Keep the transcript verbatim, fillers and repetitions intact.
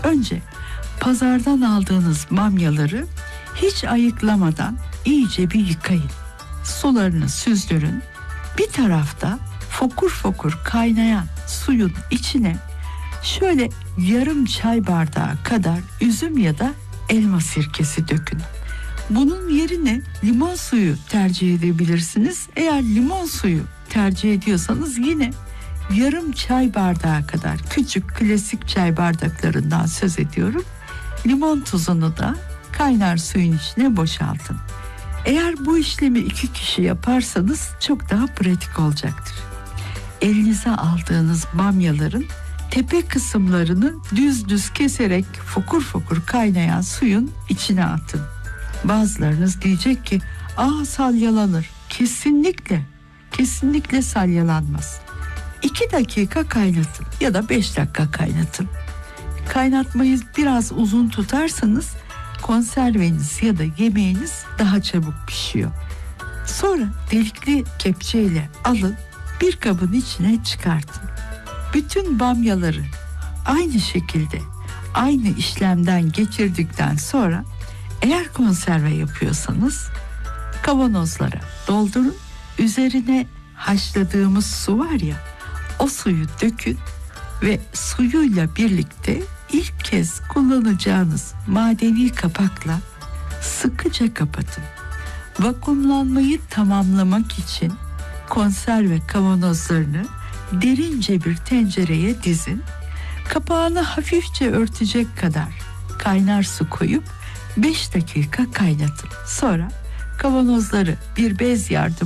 Önce pazardan aldığınız bamyaları hiç ayıklamadan iyice bir yıkayın. Sularını süzdürün. Bir tarafta fokur fokur kaynayan suyun içine şöyle yarım çay bardağı kadar üzüm ya da elma sirkesi dökün. Bunun yerine limon suyu tercih edebilirsiniz. Eğer limon suyu tercih ediyorsanız yine yarım çay bardağı kadar, küçük klasik çay bardaklarından söz ediyorum, limon tuzunu da kaynar suyun içine boşaltın. Eğer bu işlemi iki kişi yaparsanız çok daha pratik olacaktır. Elinize aldığınız bamyaların tepe kısımlarını düz düz keserek fokur fokur kaynayan suyun içine atın. Bazılarınız diyecek ki, aa salyalanır. Kesinlikle, kesinlikle salyalanmaz. iki dakika kaynatın ya da beş dakika kaynatın. Kaynatmayı biraz uzun tutarsanız konserveniz ya da yemeğiniz daha çabuk pişiyor. Sonra delikli kepçeyle alın, bir kabın içine çıkartın. Bütün bamyaları aynı şekilde, aynı işlemden geçirdikten sonra eğer konserve yapıyorsanız kavanozlara doldurun. Üzerine haşladığımız su var ya, o suyu dökün ve suyuyla birlikte ilk kez kullanacağınız madeni kapakla sıkıca kapatın. Vakumlanmayı tamamlamak için konserve kavanozlarını derince bir tencereye dizin. Kapağını hafifçe örtecek kadar kaynar su koyup beş dakika kaynatın. Sonra kavanozları bir bez yardımıyla